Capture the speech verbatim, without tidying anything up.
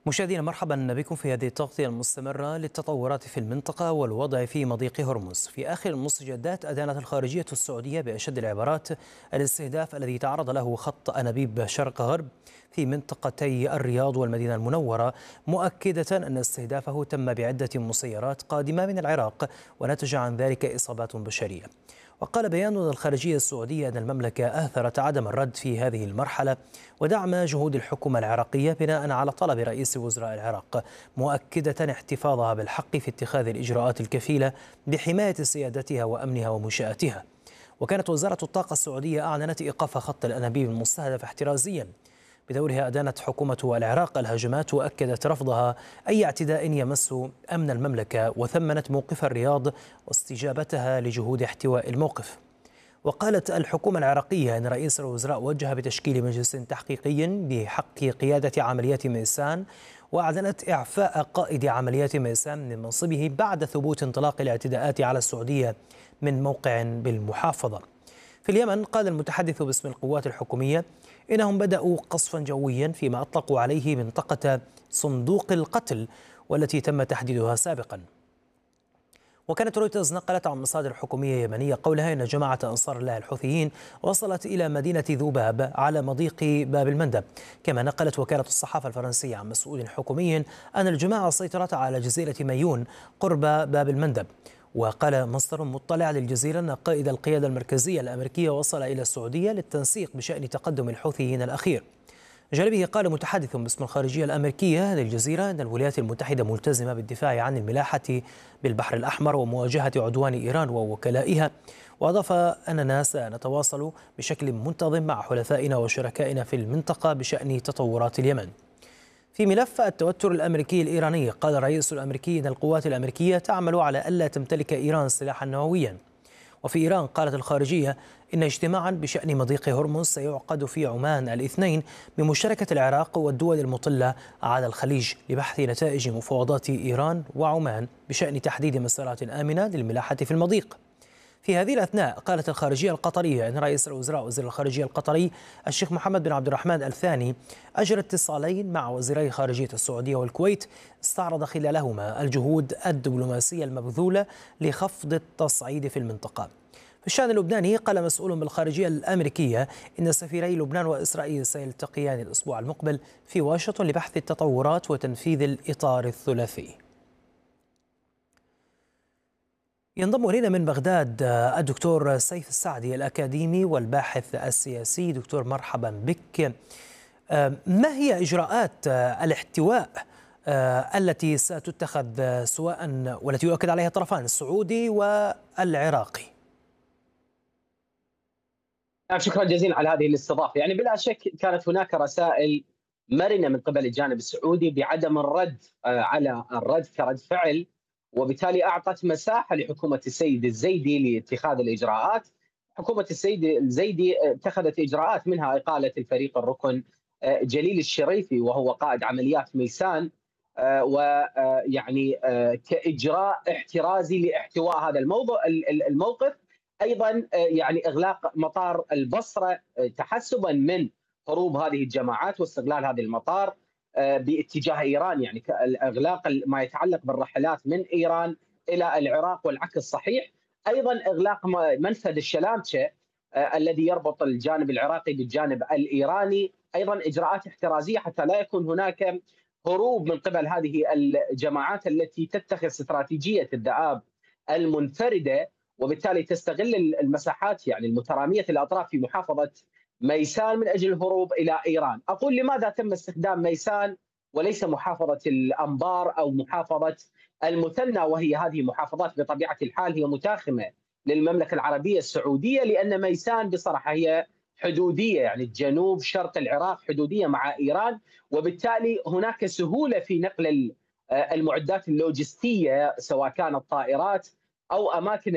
مشاهدينا مرحبا بكم في هذه التغطية المستمرة للتطورات في المنطقة والوضع في مضيق هرمز. في آخر المستجدات أدانت الخارجية السعودية بأشد العبارات الاستهداف الذي تعرض له خط أنابيب شرق غرب في منطقتي الرياض والمدينة المنورة، مؤكدة أن استهدافه تم بعدة مسيرات قادمة من العراق ونتج عن ذلك إصابات بشرية. وقال بيان الخارجية السعودية أن المملكة آثرت عدم الرد في هذه المرحلة ودعم جهود الحكومة العراقية بناء على طلب رئيس وزراء العراق، مؤكدة احتفاظها بالحق في اتخاذ الإجراءات الكفيلة بحماية سيادتها وأمنها ومنشآتها. وكانت وزارة الطاقة السعودية أعلنت إيقاف خط الأنابيب المستهدف احترازيا. بدورها أدانت حكومة العراق الهجمات وأكدت رفضها أي اعتداء يمس أمن المملكة، وثمنت موقف الرياض واستجابتها لجهود احتواء الموقف. وقالت الحكومة العراقية أن رئيس الوزراء وجه بتشكيل مجلس تحقيقي بحق قيادة عمليات ميسان، وأعلنت إعفاء قائد عمليات ميسان من منصبه بعد ثبوت انطلاق الاعتداءات على السعودية من موقع بالمحافظة. في اليمن قال المتحدث باسم القوات الحكومية إنهم بدأوا قصفا جويا فيما أطلقوا عليه منطقة صندوق القتل والتي تم تحديدها سابقا. وكانت رويترز نقلت عن مصادر حكومية يمنية قولها إن جماعة أنصار الله الحوثيين وصلت إلى مدينة ذوباب على مضيق باب المندب. كما نقلت وكالة الصحافة الفرنسية عن مسؤول حكومي أن الجماعة سيطرت على جزيرة ميون قرب باب المندب. وقال مصدر مطلع للجزيرة أن قائد القيادة المركزية الأمريكية وصل إلى السعودية للتنسيق بشأن تقدم الحوثيين الأخير. جانبه قال متحدث باسم الخارجية الأمريكية للجزيرة أن الولايات المتحدة ملتزمة بالدفاع عن الملاحة بالبحر الأحمر ومواجهة عدوان إيران ووكلائها. وأضاف أننا سنتواصل بشكل منتظم مع حلفائنا وشركائنا في المنطقة بشأن تطورات اليمن. في ملف التوتر الأمريكي الإيراني قال الرئيس الأمريكي أن القوات الأمريكية تعمل على ألا تمتلك إيران سلاحا نوويا. وفي إيران قالت الخارجية إن اجتماعا بشأن مضيق هرمز سيعقد في عمان الاثنين بمشاركة العراق والدول المطلة على الخليج لبحث نتائج مفاوضات إيران وعمان بشأن تحديد مسارات آمنة للملاحة في المضيق. في هذه الأثناء قالت الخارجية القطرية أن رئيس الوزراء وزير الخارجية القطري الشيخ محمد بن عبد الرحمن الثاني أجرى اتصالين مع وزيري خارجية السعودية والكويت استعرض خلالهما الجهود الدبلوماسية المبذولة لخفض التصعيد في المنطقة. في الشأن اللبناني قال مسؤول بالخارجية الأمريكية إن سفيري لبنان وإسرائيل سيلتقيان الأسبوع المقبل في واشنطن لبحث التطورات وتنفيذ الإطار الثلاثي. ينضم إلينا من بغداد الدكتور سيف السعدي الأكاديمي والباحث السياسي. دكتور مرحبا بك. ما هي إجراءات الاحتواء التي ستتخذ سواء والتي يؤكد عليها الطرفان السعودي والعراقي؟ شكرا جزيلا على هذه الاستضافة. يعني بلا شك كانت هناك رسائل مرنة من قبل الجانب السعودي بعدم الرد على الرد كرد فعل، وبالتالي أعطت مساحة لحكومة السيد الزيدي لاتخاذ الإجراءات. حكومة السيد الزيدي اتخذت إجراءات منها إقالة الفريق الركن جليل الشريفي وهو قائد عمليات ميسان، ويعني كإجراء احترازي لاحتواء هذا الموضوع الموقف. أيضا يعني إغلاق مطار البصرة تحسبا من هروب هذه الجماعات واستغلال هذه المطار باتجاه إيران، يعني إغلاق ما يتعلق بالرحلات من إيران إلى العراق والعكس صحيح. أيضا إغلاق منفذ الشلامشة الذي يربط الجانب العراقي بالجانب الإيراني. أيضا إجراءات احترازية حتى لا يكون هناك هروب من قبل هذه الجماعات التي تتخذ استراتيجية الذئاب المنفردة، وبالتالي تستغل المساحات يعني المترامية الأطراف في محافظة ميسان من أجل الهروب إلى إيران. أقول لماذا تم استخدام ميسان وليس محافظة الأنبار أو محافظة المثنى، وهي هذه محافظات بطبيعة الحال هي متاخمة للمملكة العربية السعودية، لأن ميسان بصراحة هي حدودية، يعني الجنوب شرق العراق حدودية مع إيران، وبالتالي هناك سهولة في نقل المعدات اللوجستية سواء كانت طائرات أو أماكن